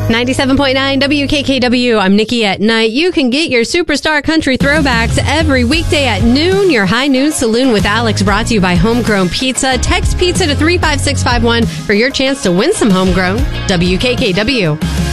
97.9 WKKW. I'm Nikki at Night. You can get your Superstar Country throwbacks every weekday at noon. Your High Noon Saloon with Alex, brought to you by Homegrown Pizza. Text pizza to 35651 for your chance to win some homegrown. WKKW.